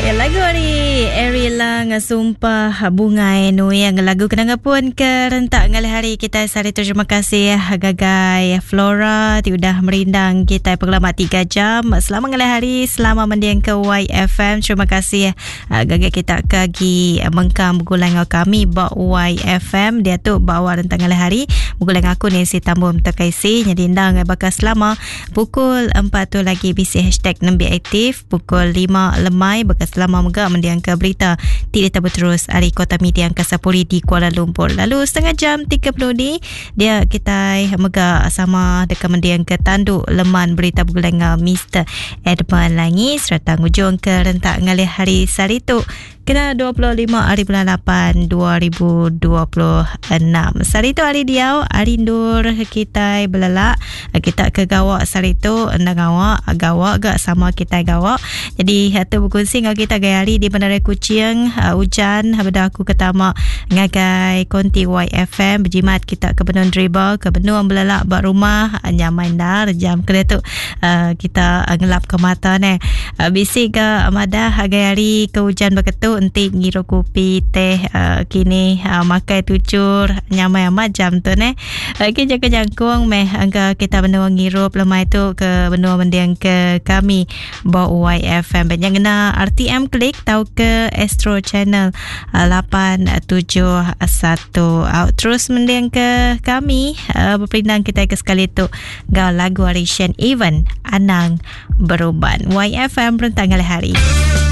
Ya, lagu ni Erila ngasumpah bungai nu yang lagu kenanga pun ke rentak ngalih hari kita sari tu. Terima kasih Gagai Flora ti udah merindang kita pengalaman 3 jam. Selamat ngalih hari, selamat mendiang ke YFM. Terima kasih Gagai kita kagi mengkam bukulang kami ba YFM dia tu bawa rentak ngalih hari bukulang aku ni si tambum terkaisi jadi indang bakal selama pukul 4 tu lagi bisi hashtag nembi aktif pukul 5 lemai bakal selama megak mendiang ke berita tidak berterus dari Kota Media Angkasa Puri di Kuala Lumpur. Lalu setengah jam 30 ni dia kita megak sama dekat mendiang ke tanduk leman berita bukulang Mr. Edmund Langi serta ngujung ke rentak ngalih hari saritu kena 25 hari bulan 8 2026. Sari tu hari diau hari ndur kita belelak kita ke gawak sari tu anda gawak gak sama kita gawak. Jadi hatu berkongsi dengan kita gaya hari di Bandar Kuching hujan benda aku ketama ngagai konti YFM berjimat kita ke benua dribble ke benua belelak bak rumah nyaman dah jam kena tu kita ngelap ke mata ni bisik ke madah gaya hari ke hujan beketu entik ngiru kopi teh kini makai tucur nyamai amat jam tu ne kita ke jangkung meh angka kita benua ngirup lemai tu ke benua mendiang ke kami bawa YFM yang kena RTM klik tahu ke Astro Channel 871 out terus mendiang ke kami berpindang kita ke sekali tu gau lagu Arishan Even Anang Beruban YFM rentak ngalih hari.